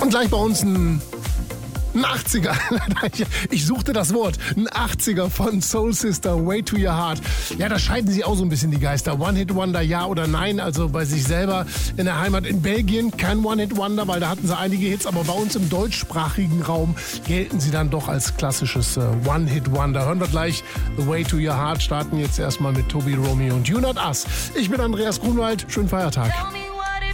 Und gleich bei uns ein 80er. Ich suchte das Wort. Ein 80er von Soul Sister, Way to Your Heart. Ja, da scheiden sich auch so ein bisschen die Geister. One-Hit-Wonder, ja oder nein? Also bei sich selber in der Heimat in Belgien kein One-Hit-Wonder, weil da hatten sie einige Hits. Aber bei uns im deutschsprachigen Raum gelten sie dann doch als klassisches One-Hit-Wonder. Hören wir gleich The Way to Your Heart. Starten jetzt erstmal mit Tobi, Romeo und You Not Us. Ich bin Andreas Grunwald. Schönen Feiertag.